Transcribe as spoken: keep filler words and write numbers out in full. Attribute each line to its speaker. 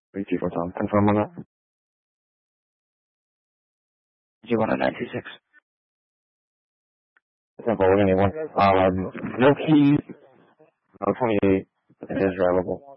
Speaker 1: three two four Tom. Confirm on that. G one nine two six. Simple, we're gonna need one. Um, no keys, no twenty-eight. It is drivable.